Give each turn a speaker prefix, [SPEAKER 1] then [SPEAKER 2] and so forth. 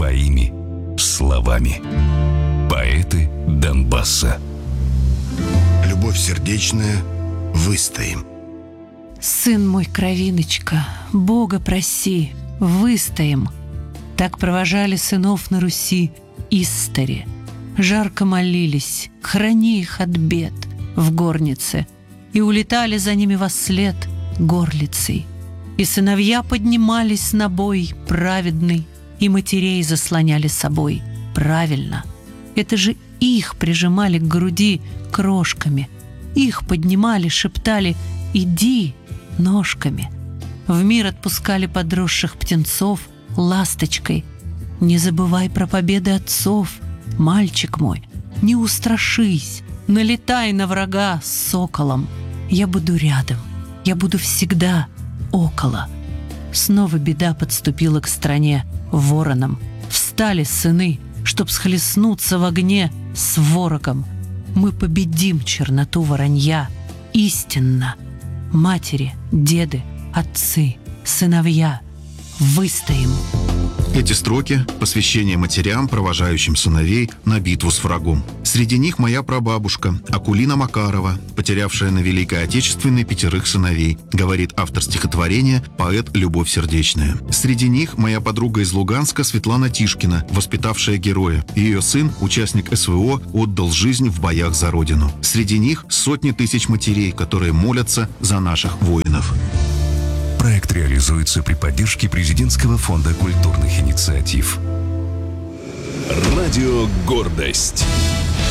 [SPEAKER 1] своими словами. Поэты Донбасса.
[SPEAKER 2] Любовь сердечная, выстоим.
[SPEAKER 3] Сын мой, кровиночка, Бога проси, выстоим. Так провожали сынов на Руси истори. Жарко молились, храни их от бед в горнице, и улетали за ними вослед горлицей. И сыновья поднимались на бой праведный, и матерей заслоняли собой правильно. Это же их прижимали к груди крошками, их поднимали, шептали «иди» ножками. В мир отпускали подросших птенцов ласточкой. Не забывай про победы отцов, мальчик мой, не устрашись, налетай на врага с соколом. Я буду рядом, я буду всегда около. Снова беда подступила к стране вороном. Встали сыны, чтоб схлестнуться в огне с ворогом. Мы победим черноту воронья истинно. Матери, деды, отцы, сыновья, выстоим.
[SPEAKER 4] Эти строки – посвящение матерям, провожающим сыновей на битву с врагом. Среди них моя прабабушка Акулина Макарова, потерявшая на Великой Отечественной 5 сыновей, говорит автор стихотворения, поэт Любовь сердечная. Среди них моя подруга из Луганска Светлана Тишкина, воспитавшая героя. Ее сын, участник СВО, отдал жизнь в боях за Родину. Среди них сотни тысяч матерей, которые молятся за наших воинов.
[SPEAKER 1] Проект реализуется при поддержке Президентского фонда культурных инициатив. Радио «Гордость».